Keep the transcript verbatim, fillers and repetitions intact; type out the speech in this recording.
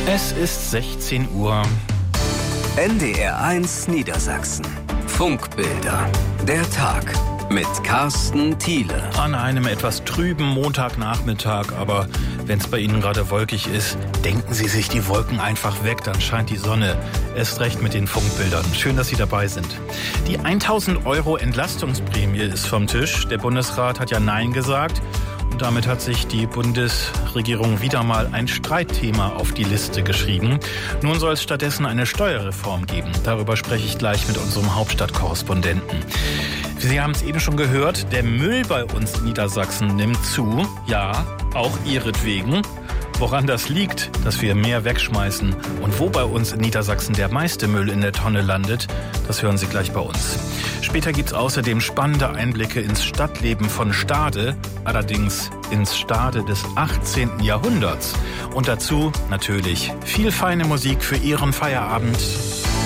Es ist sechzehn Uhr. N D R eins Niedersachsen. Funkbilder. Der Tag mit Carsten Thiele. An einem etwas trüben Montagnachmittag, aber wenn es bei Ihnen gerade wolkig ist, denken Sie sich die Wolken einfach weg, dann scheint die Sonne. Erst recht mit den Funkbildern. Schön, dass Sie dabei sind. Die tausend Euro Entlastungsprämie ist vom Tisch. Der Bundesrat hat ja Nein gesagt. Und damit hat sich die Bundesregierung wieder mal ein Streitthema auf die Liste geschrieben. Nun soll es stattdessen eine Steuerreform geben. Darüber spreche ich gleich mit unserem Hauptstadtkorrespondenten. Sie haben es eben schon gehört, der Müll bei uns in Niedersachsen nimmt zu. Ja, auch ihretwegen. Woran das liegt, dass wir mehr wegschmeißen und wo bei uns in Niedersachsen der meiste Müll in der Tonne landet, das hören Sie gleich bei uns. Später gibt es außerdem spannende Einblicke ins Stadtleben von Stade, allerdings ins Stade des achtzehnten Jahrhunderts. Und dazu natürlich viel feine Musik für Ihren Feierabend.